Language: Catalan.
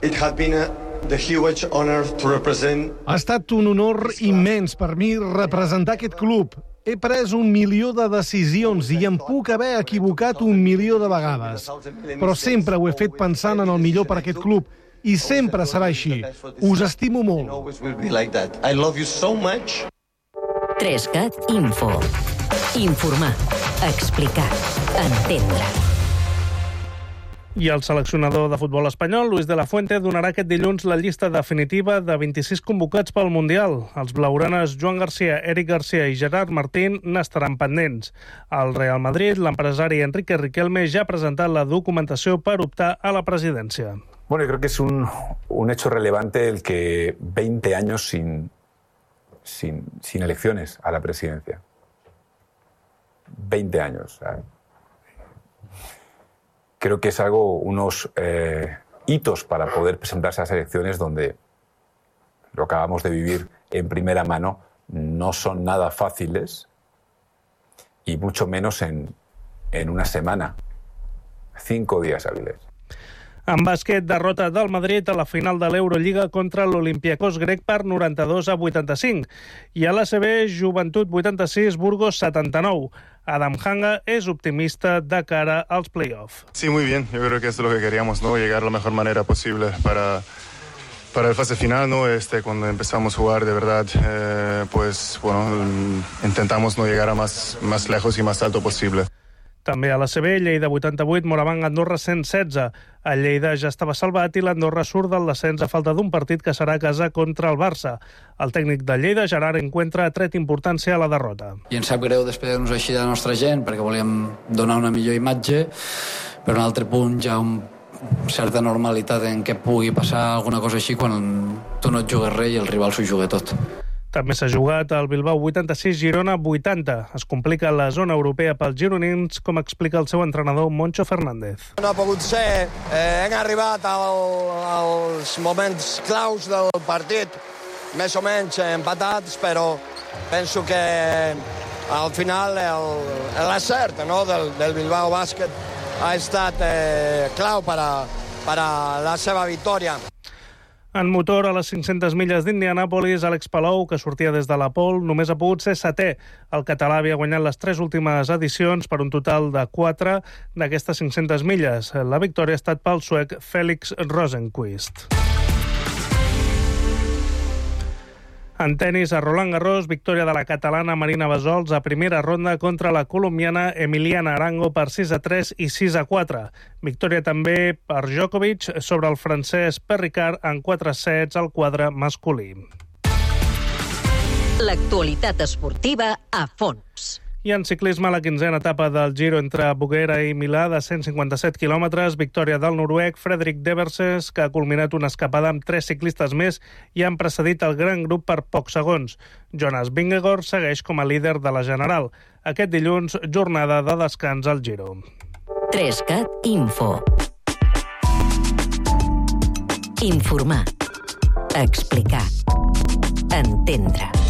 It had been the huge honor to represent... Ha estat un honor immens per mi representar aquest club. He pres 1 milió de decisions i em puc haver equivocat 1 milió de vegades. Però sempre ho he fet pensant en el millor per aquest club i sempre serà així. Us estimo molt. I love you so much. 3CAT Info. Informar, explicar, entendre. I el seleccionador de futbol espanyol, Luis de la Fuente, donarà aquest dilluns la llista definitiva de 26 convocats pel Mundial. Els blaugranes Joan Garcia, Eric Garcia i Gerard Martín n'estaran pendents. Al Real Madrid, l'empresari Enrique Riquelme ja ha presentat la documentació per optar a la presidència. Bueno, yo creo que es un hecho relevante el que 20 años sin elecciones a la presidencia. 20 años, ¿sabes? Creo que es unos hitos para poder presentarse a las elecciones donde lo que acabamos de vivir en primera mano no son nada fáciles y mucho menos en una semana, 5 días hábiles. En bàsquet, derrota del Madrid a la final de l'Eurolliga contra l'Olympiacos grec per 92-85. I a l'ACB, Joventut 86, Burgos 79. Adam Hanga es optimista de cara als play-off. Sí, muy bien. Yo creo que eso es lo que queríamos, ¿no? Llegar de la mejor manera posible para el fase final, ¿no? Cuando empezamos a jugar de verdad, pues bueno, intentamos no llegar a más lejos y más alto posible. També a l'ACB, Lleida 88, Morabanc Andorra 116. El Lleida ja estava salvat i l'Andorra surt del descens a falta d'un partit que serà a casa contra el Barça. El tècnic de Lleida, Gerard Encuentra, ha tret importància a la derrota. I ens sap greu despedir-nos així de la nostra gent perquè volíem donar una millor imatge, però en un altre punt ja certa normalitat en què pugui passar alguna cosa així quan tu no et jugues res i el rival s'ho juga tot. També s'ha jugat al Bilbao 86, Girona 80. Es complica la zona europea pels gironins, com explica el seu entrenador Moncho Fernández. No ha pogut ser. Hem arribat als moments claus del partit, més o menys empatats, però penso que al final l'acert del Bilbao Bàsquet ha estat clau per a la seva victòria. En motor, a les 500 milles d'Indianàpolis, Àlex Palou, que sortia des de la pole, només ha pogut ser setè. El català havia guanyat les 3 últimes edicions per un total de 4 d'aquestes 500 milles. La victòria ha estat pel suec Félix Rosenqvist. En tenis, a Roland Garros, victòria de la catalana Marina Bassols a primera ronda contra la colombiana Emiliana Arango per 6-3 i 6-4. Victòria també per Djokovic sobre el francès Perricard en 4 sets al quadre masculí. L'actualitat esportiva a fons. I en ciclisme, la 15a etapa del Giro entre Boguera i Milà de 157 quilòmetres, victòria del noruec Fredrik Deverses, que ha culminat una escapada amb 3 ciclistes més i han precedit el gran grup per pocs segons. Jonas Vingegaard segueix com a líder de la general. Aquest dilluns, jornada de descans al Giro. 3CAT Info. Informar, explicar, entendre.